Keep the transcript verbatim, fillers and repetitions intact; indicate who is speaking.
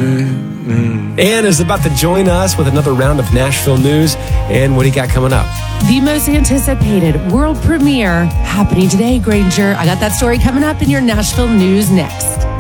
Speaker 1: Ann is about to join us with another round of Nashville news. And what do you got coming up?
Speaker 2: The most anticipated world premiere happening today, Granger. I got that story coming up in your Nashville news next.